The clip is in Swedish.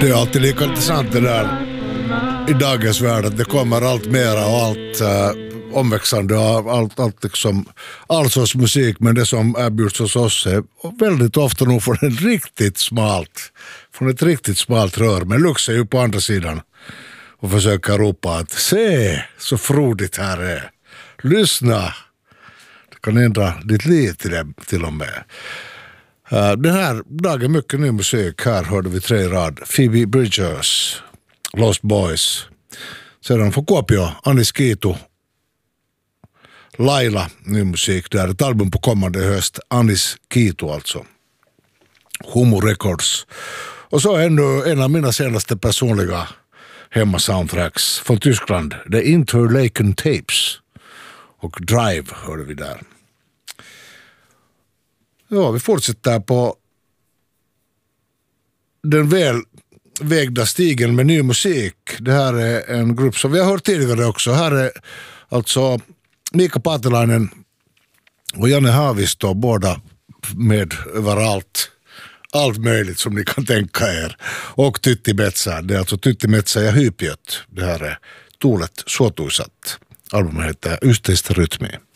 Det är alltid lika intressant det där i dagens värld att det kommer allt mera och allt omväxande och allt liksom, all sorts musik, men det som erbjuds hos oss är väldigt ofta nog från ett riktigt smalt rör, men Lux är ju på andra sidan och försöker ropa att se så frodigt här är, lyssna, det kan ändra ditt liv till och med. Den här dagen mycket ny musik. Här hörde vi 3 rad. Phoebe Bridgers, Lost Boys. Sedan från Kuopio, Anis Kiitu, Laila, ny musik. Det är ett album på kommande höst. Anis Kiitu alltså. Humo Records. Och så ännu en av mina senaste personliga hemma-soundtracks från Tyskland. The Interlaken Tapes. Och Drive hörde vi där. Ja, vi fortsätter på den välvägda stigen med ny musik. Det här är en grupp som vi har hört tidigare också. Här är alltså Mika Paatelainen och Janne Haavisto, båda med överallt. Allt möjligt som ni kan tänka er. Och Tytti Metsä, det är alltså Tytti Metsä ja Hypiöt. Det här är Tuulet suotuisat. Albumet heter Yhteistä rytmiä.